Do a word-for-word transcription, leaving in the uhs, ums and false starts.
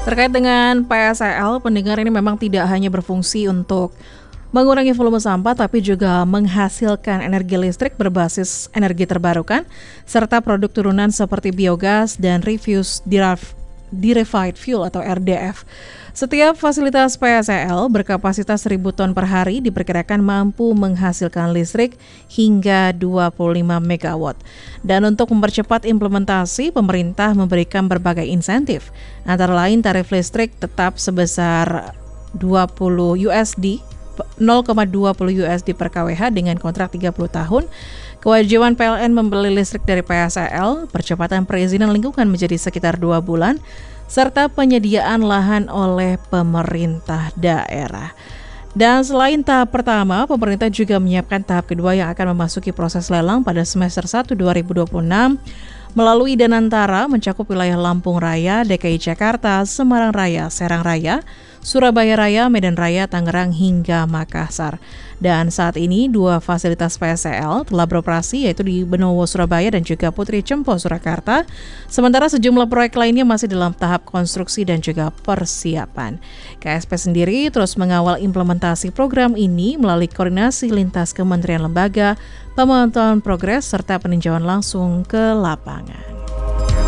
Terkait dengan P S E L, pendengar ini memang tidak hanya berfungsi untuk mengurangi volume sampah, tapi juga menghasilkan energi listrik berbasis energi terbarukan, serta produk turunan seperti biogas dan refuse derived fuel atau R D F. Setiap fasilitas P S E L berkapasitas seribu ton per hari diperkirakan mampu menghasilkan listrik hingga dua puluh lima megawatt. Dan untuk mempercepat implementasi, pemerintah memberikan berbagai insentif, antara lain tarif listrik tetap sebesar dua puluh U S D, nol koma dua puluh U S D per K W H dengan kontrak tiga puluh tahun, kewajiban P L N membeli listrik dari P S E L, percepatan perizinan lingkungan menjadi sekitar dua bulan, serta penyediaan lahan oleh pemerintah daerah. Dan selain tahap pertama, pemerintah juga menyiapkan tahap kedua yang akan memasuki proses lelang pada semester satu dua ribu dua puluh enam melalui Danantara mencakup wilayah Lampung Raya, D K I Jakarta, Semarang Raya, Serang Raya, Surabaya Raya, Medan Raya, Tangerang, hingga Makassar. Dan saat ini dua fasilitas P S E L telah beroperasi, yaitu di Benowo Surabaya dan juga Putri Cempo Surakarta. Sementara sejumlah proyek lainnya masih dalam tahap konstruksi dan juga persiapan. K S P sendiri terus mengawal implementasi program ini melalui koordinasi lintas kementerian lembaga, pemantauan progres, serta peninjauan langsung ke lapangan.